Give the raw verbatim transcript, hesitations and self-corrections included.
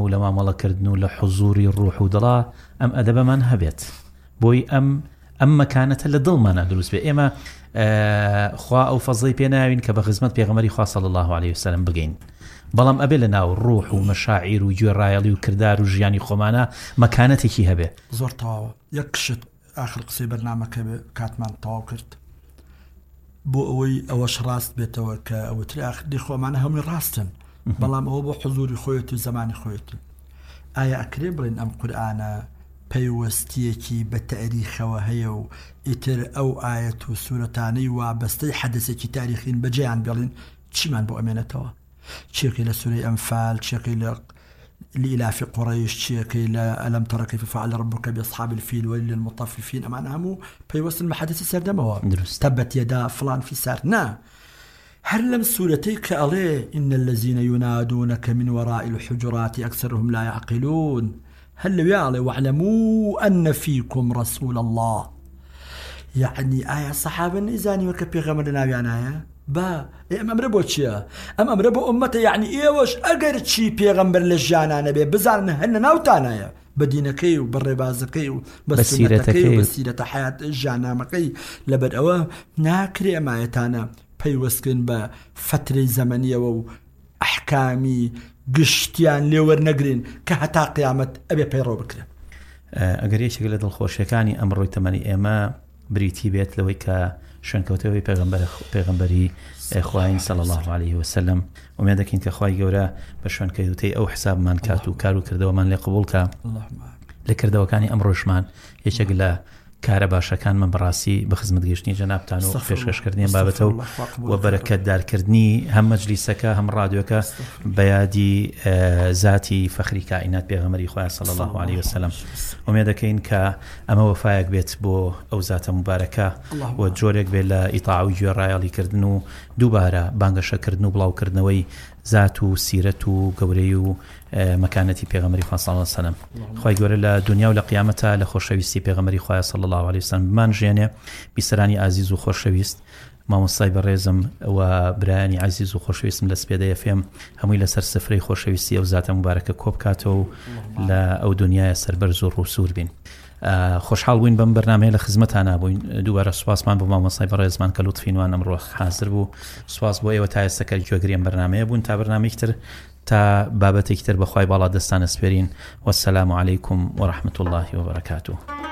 و لە مامەڵەکردن و لە حوزوری ڕوح و دڵا ئەم ئەدەبەمان هەبێت بۆی ئەم ئەم مەکانەتە لە دڵمانە دروست بێ. ئێمە خوا ئەو فەزڵی پێ ناوین کە بە خزمەت پێغەمبەری خوا صلی الله علیه وسلم بگەین، بەڵام ئەبێ لە ناو ڕوح و مەشاعیر و گوێڕایەڵی و کردار و ژیانی خۆمانە مەکانەتێکی هەبێ. زۆر تەواوە. یەک کشت ئاخر قسەی بەرنامەکە کاتمان تەواو کرد بۆ ئەوەی ئەوەش ڕاست بێتەوە کە ئەوەتری ئاخری خۆمانە هەمووی ڕاستن، بەڵام ئەوە بۆ حضوری خۆیەتی و زمانی خۆیەتی. ئایا ئەکرێ بڵێن ئەم قورئانە پەیوەستیەکی بە تاریخەوە هەیە و ئیتر ئەو ئاەت و سوورەتانەی وابەستەی حەدەسێکی تاریخین بەجێیان بێڵین چیمان بۆ ئەمێنێتەوە؟ چێکی لە سوورەی ئەنفال، چێکی لە لإلاف قريش، چێکی لە ئەلەم تەرە کەیف فعل ربک بأصحاب الفیل وویل للمطففین، ئەمان هەموو پەیوەستن بە حەدەسی سەردەمەوە. تەبەت یەدا فڵان فیسار نا هەر لەم سوورەتەی کە ئەڵێ إن الذين ينادونك من وراء الحجرات أكثرهم لا يعقلون، هل لو يعلي واعلموا أن فيكم رسول الله، يعني آية صحابة نيزاني وكبي غمرنا بيعنايا با ام امر بو چیا ام امر بو امته يعني ايوش اگر چی پیغمبر لجانا نبي بزارن هن ناوتانايا بدينكي وبالربازكي وبسيرتكي وبسيرة حياة جانامكي لبد اوه ناكري ما يتانا بيوسكن با فترة زمنية و احكامي گشتیان لێوەر نەگرین کە هەتا قیامەت ئەبێ پەیڕۆ بکرێن. ئەگەر یەکێک لە دڵخۆشیەکانی ئەمڕۆی تەمەنی ئێمە بریتی بێت لەوەی کە شوێنکەوتەوەی پێغەمبەری خواین صلی الله علیه وسلم، ومێ دەکەین کە خوای گەورە بە شوێنکەوتەی ئەو حسابمان کات و کار و کردەوەمان لێ قبوڵ کە لە کردەوەکانی ئەمڕۆژمان یەکێک لە کارە باشەکان من بەڕاستی بە خزمەتگەشتنی جەنابتان و پێشکەشکردنیان بابەتە و بەرەکەتدارکردنی هەم مەجلیسەکە هەم ڕادیۆکە بە یادی ذاتی فەخری کائینات پێغەمبەری خوا صلی الله علیه وسلم. ومێ دەکەین کە ئەمە وەفایەک بێت بۆ ئەو زاتە مبارەکە و جۆرێک بێت لە ئیطاع و گوێڕایەڵیکردن و دووبارە بانگەشەکردن و بڵاوکردنەوەی زات و سیرەت و گەورەی و مەکانەتی پێغەمبەری خوا صلی الله علیه وسلم. خوای گەورە لە دنیا و لە قیامەتە لە خۆشەویستی پێغەمبەری خوا صلی الله علیه وسلم بمان ژێنێ. بیسەرانی عزیز و خۆشەویست، مامۆستای بەڕێزم و برایانی عزیز و خۆشەویستم لە سپێدەی فێم هەمووی لەسەر سفرەی خۆشەویستی ئەو زاتە مبارەکە کۆ بکاتەوە و لە ئەو دنیای سەربەرز و ڕووسور بین. خۆشحاڵ بووین بەم بەرنامەیە لە خزمەتانە بووین. دووبارە سوپاسمان بۆ مامۆستای بەڕێزمان کە لوتفینوان ئەمڕۆ حاضر بوو. سوپاس بۆ ئێوە تا ئێستاکە گوێگریم بەرنامەیە بوون. تا بەرنامەیەکی تر تا بابەتێکی تر بەخوای باڵا دەستان ئەسپێرین. وەسەلام عەلەیکم وەڕەحمەتوڵڵاهی وبەرەکاتوه.